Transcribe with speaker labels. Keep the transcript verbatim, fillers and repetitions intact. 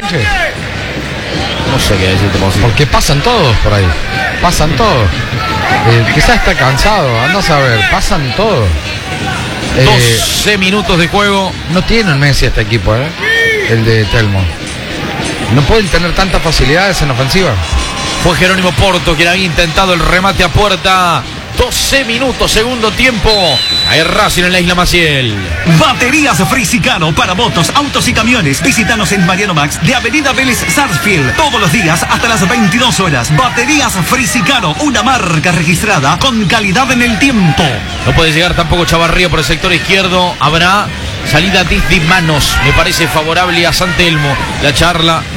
Speaker 1: arranque?
Speaker 2: No sé qué decirte, Mosito.
Speaker 1: Porque pasan todos por ahí. Pasan todos. Eh, quizás está cansado, anda a saber. Pasan todos. Eh,
Speaker 2: doce minutos de juego.
Speaker 1: No tienen Messi este equipo, ¿eh? El de Telmo. No pueden tener tantas facilidades en ofensiva.
Speaker 2: Fue Jerónimo Porto quien había intentado el remate a puerta. doce minutos, segundo tiempo. Hay Racing en la Isla Maciel.
Speaker 3: Baterías Frisicano para motos, autos y camiones. Visítanos en Mariano Max de Avenida Vélez Sarsfield. Todos los días hasta las veintidós horas. Baterías Frisicano, una marca registrada con calidad en el tiempo.
Speaker 2: No puede llegar tampoco Chavarría por el sector izquierdo. Habrá salida desde manos. Me parece favorable a San Telmo. La charla